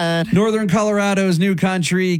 Northern Colorado's new country,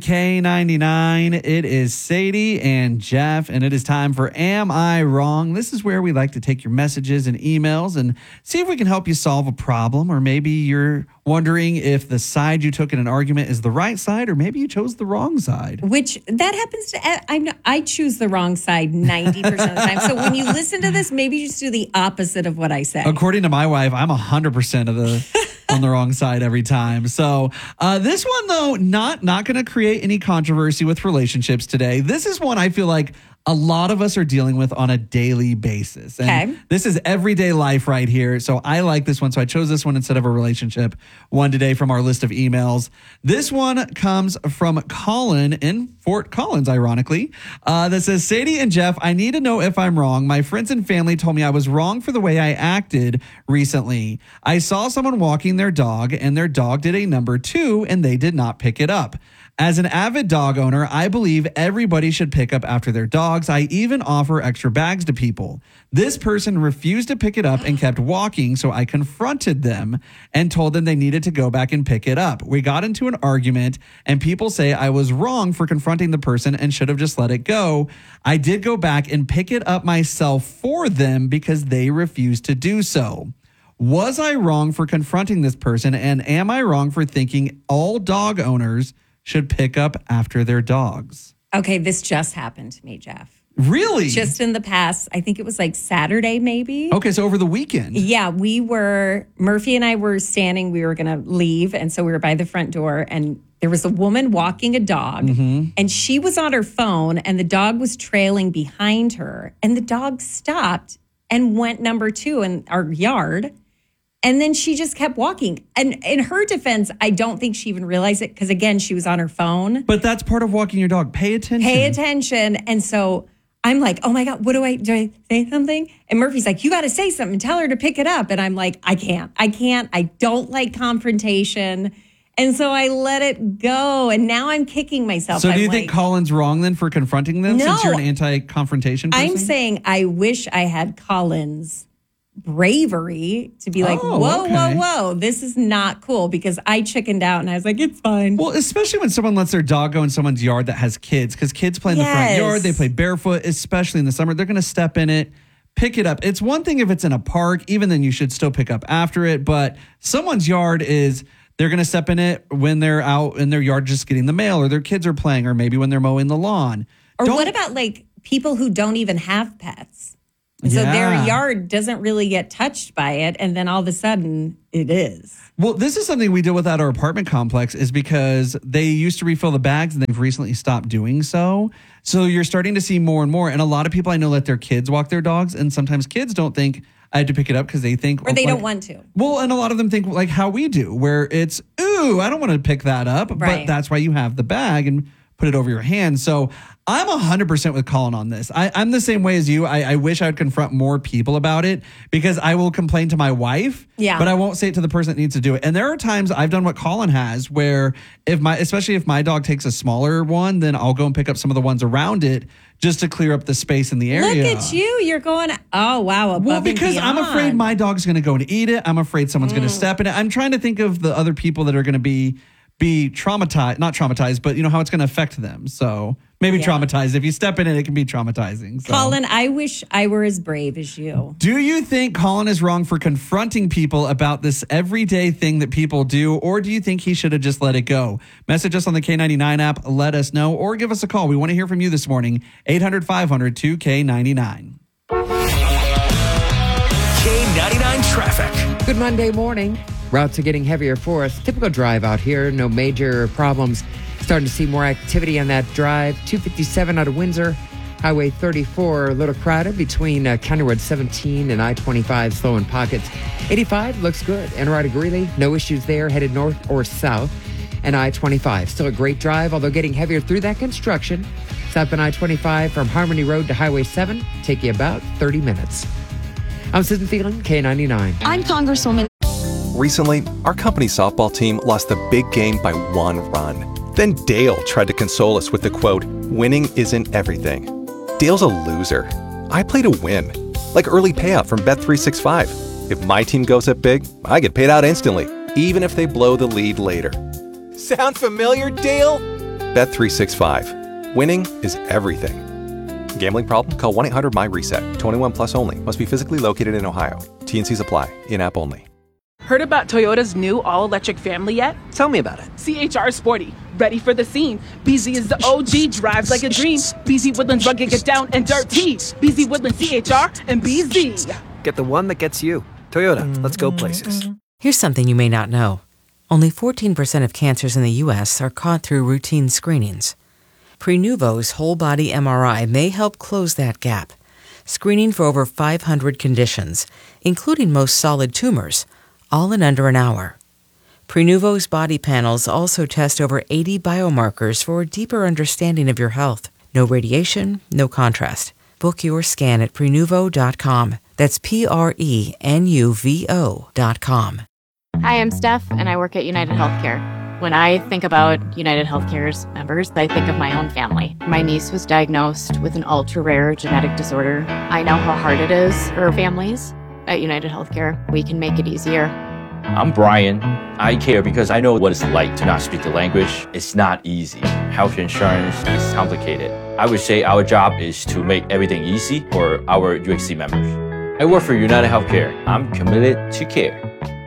K99. It is Sadie and Jeff, and it is time for Am I Wrong? This is where we like to take your messages and emails and see if we can help you solve a problem, or maybe you're wondering if the side you took in an argument is the right side, or maybe you chose the wrong side. Which, that happens to, I choose the wrong side 90% of the time. So when you listen to this, maybe you just do the opposite of what I say. According to my wife, I'm 100% of the on the wrong side every time. So this one, though, not going to create any controversy with relationships today. This is one I feel like a lot of us are dealing with on a daily basis. And this is everyday life right here. So I like this one. So I chose this one instead of a relationship one today from our list of emails. This one comes from Colin in Fort Collins, ironically, that says, Sadie and Jeff, I need to know if I'm wrong. My friends and family told me I was wrong for the way I acted recently. I saw someone walking their dog, and their dog did a number 2, and they did not pick it up. As an avid dog owner, I believe everybody should pick up after their dogs. I even offer extra bags to people. This person refused to pick it up and kept walking, so I confronted them and told them they needed to go back and pick it up. We got into an argument, and people say I was wrong for confronting the person and should have just let it go. I did go back and pick it up myself for them because they refused to do so. Was I wrong for confronting this person, and am I wrong for thinking all dog owners should pick up after their dogs? Okay, this just happened to me, Jeff. Really? Just in the past, I think it was like Saturday, maybe. Okay, so over the weekend. Yeah, Murphy and I were standing, we were going to leave. And so we were by the front door, and there was a woman walking a dog, and she was on her phone, and the dog was trailing behind her. And the dog stopped and went number 2 in our yard. And then she just kept walking. And in her defense, I don't think she even realized it because, again, she was on her phone. But that's part of walking your dog. Pay attention. Pay attention. And so I'm like, oh, my God, do I say something? And Murphy's like, you got to say something. Tell her to pick it up. And I'm like, I can't. I don't like confrontation. And so I let it go. And now I'm kicking myself. So do you think Colin's wrong then for confronting them since you're an anti-confrontation person? I'm saying I wish I had Colin's bravery to be like, whoa, this is not cool, because I chickened out and I was like, it's fine. Well, especially when someone lets their dog go in someone's yard that has kids, because kids play in the front yard, they play barefoot, especially in the summer. They're going to step in it, pick it up. It's one thing if it's in a park, even then you should still pick up after it, but someone's yard is, they're going to step in it when they're out in their yard just getting the mail, or their kids are playing, or maybe when they're mowing the lawn. Or what about like people who don't even have pets? So their yard doesn't really get touched by it, and then all of a sudden it is. Well, this is something we deal with at our apartment complex, is because they used to refill the bags and they've recently stopped doing so. So you're starting to see more and more. And a lot of people I know let their kids walk their dogs, and sometimes kids don't think I had to pick it up because they think... Or they don't want to. Well, and a lot of them think like how we do, where it's, ooh, I don't want to pick that up. Right. But that's why you have the bag and put it over your hand. So I'm 100% with Colin on this. I'm the same way as you. I wish I would confront more people about it, because I will complain to my wife, but I won't say it to the person that needs to do it. And there are times I've done what Colin has, where especially if my dog takes a smaller one, then I'll go and pick up some of the ones around it just to clear up the space in the area. Look at you. You're going, oh, wow, above Well, because and beyond. I'm afraid my dog's going to go and eat it. I'm afraid someone's going to step in it. I'm trying to think of the other people that are going to be traumatized, not traumatized, but you know how it's going to affect them. So maybe traumatized. If you step in it, it can be traumatizing. So. Colin, I wish I were as brave as you. Do you think Colin is wrong for confronting people about this everyday thing that people do, or do you think he should have just let it go? Message us on the K99 app, let us know, or give us a call. We want to hear from you this morning, 800-500-2K99. K99 traffic. Good Monday morning. Routes are getting heavier for us. Typical drive out here. No major problems. Starting to see more activity on that drive. 257 out of Windsor. Highway 34, a little crowded between County Road 17 and I-25, slow in pockets. 85 looks good. Enright Greeley, no issues there. Headed north or south. And I-25, still a great drive, although getting heavier through that construction. Southbound I-25 from Harmony Road to Highway 7. Take you about 30 minutes. I'm Susan Thielen, K99. I'm Congresswoman. Recently, our company's softball team lost the big game by 1 run. Then Dale tried to console us with the quote, "Winning isn't everything." Dale's a loser. I play to win. Like early payout from Bet365. If my team goes up big, I get paid out instantly, even if they blow the lead later. Sound familiar, Dale? Bet365. Winning is everything. Gambling problem? Call 1-800-MY-RESET. 21 plus only. Must be physically located in Ohio. T&Cs apply. In-app only. Heard about Toyota's new all-electric family yet? Tell me about it. CHR Sporty, ready for the scene. BZ is the OG, drives like a dream. BZ Woodlands rugged, get down and dirty. BZ Woodlands CHR and BZ. Get the one that gets you. Toyota, let's go places. Here's something you may not know. Only 14% of cancers in the U.S. are caught through routine screenings. Prenuvo's whole-body MRI may help close that gap, screening for over 500 conditions, including most solid tumors, all in under an hour. Prenuvo's body panels also test over 80 biomarkers for a deeper understanding of your health. No radiation, no contrast. Book your scan at Prenuvo.com. That's Prenuvo.com. Hi, I'm Steph, and I work at United Healthcare. When I think about United Healthcare's members, I think of my own family. My niece was diagnosed with an ultra-rare genetic disorder. I know how hard it is for families. At United Healthcare, we can make it easier. I'm Brian. I care because I know what it's like to not speak the language. It's not easy. Health insurance is complicated. I would say our job is to make everything easy for our UHC members. I work for United Healthcare. I'm committed to care.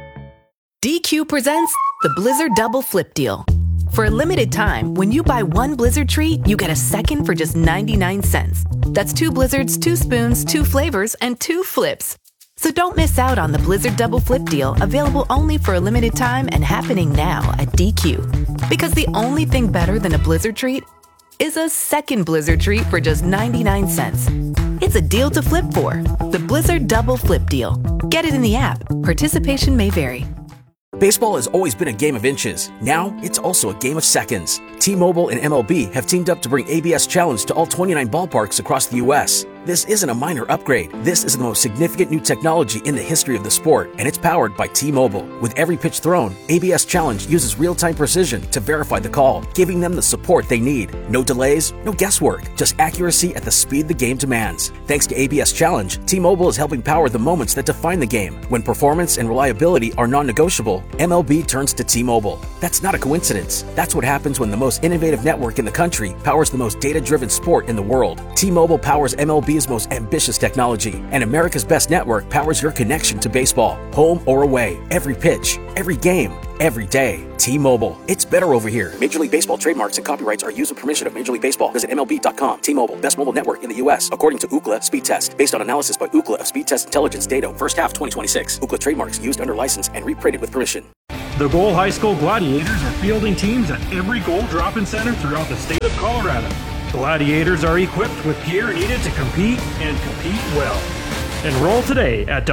DQ presents the Blizzard Double Flip Deal. For a limited time, when you buy one Blizzard treat, you get a second for just 99 cents. That's 2 Blizzards, 2 spoons, 2 flavors, and 2 flips. So don't miss out on the Blizzard Double Flip Deal, available only for a limited time and happening now at DQ. Because the only thing better than a Blizzard treat is a second Blizzard treat for just 99 cents. It's a deal to flip for. The Blizzard Double Flip Deal. Get it in the app. Participation may vary. Baseball has always been a game of inches. Now, it's also a game of seconds. T-Mobile and MLB have teamed up to bring ABS Challenge to all 29 ballparks across the U.S. This isn't a minor upgrade. This is the most significant new technology in the history of the sport, and it's powered by T-Mobile. With every pitch thrown, ABS Challenge uses real-time precision to verify the call, giving them the support they need. No delays, no guesswork, just accuracy at the speed the game demands. Thanks to ABS Challenge, T-Mobile is helping power the moments that define the game. When performance and reliability are non-negotiable, MLB turns to T-Mobile. That's not a coincidence. That's what happens when the most innovative network in the country powers the most data-driven sport in the world. T-Mobile powers MLB's most ambitious technology, and America's best network powers your connection to baseball, home or away, every pitch, every game, every day. T-Mobile. It's better over here. Major League Baseball trademarks and copyrights are used with permission of Major League Baseball. Visit MLB.com. T-Mobile. Best mobile network in the U.S. according to Ookla Speed Test. Based on analysis by Ookla of Speed Test Intelligence data first half 2026. Ookla trademarks used under license and reprinted with permission. The Goal High School Gladiators are fielding teams at every goal drop-in center throughout the state of Colorado. Gladiators are equipped with gear needed to compete and compete well. Enroll today at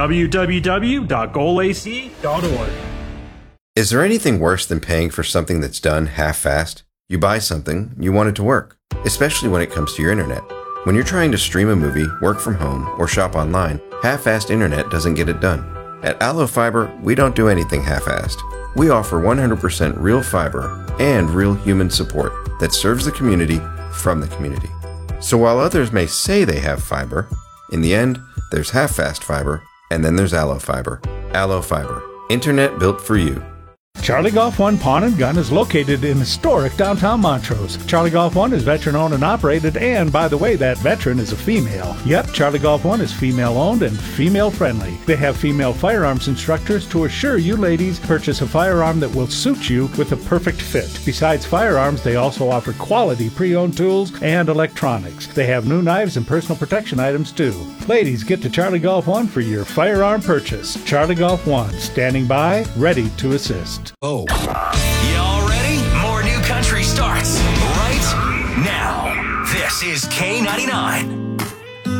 www.goalac.org. Is there anything worse than paying for something that's done half-assed? You buy something, you want it to work, especially when it comes to your internet. When you're trying to stream a movie, work from home, or shop online, half-assed internet doesn't get it done. At Allo Fiber, we don't do anything half-assed. We offer 100% real fiber and real human support that serves the community from the community. So while others may say they have fiber, in the end, there's half-fast fiber, and then there's Allo Fiber. Allo Fiber. Internet built for you. Charlie Golf One Pawn and Gun is located in historic downtown Montrose. Charlie Golf One is veteran-owned and operated, and by the way, that veteran is a female. Yep, Charlie Golf One is female-owned and female-friendly. They have female firearms instructors to assure you ladies purchase a firearm that will suit you with a perfect fit. Besides firearms, they also offer quality pre-owned tools and electronics. They have new knives and personal protection items too. Ladies, get to Charlie Golf One for your firearm purchase. Charlie Golf One, standing by, ready to assist. Oh. Y'all ready? More new country starts right now. This is K99.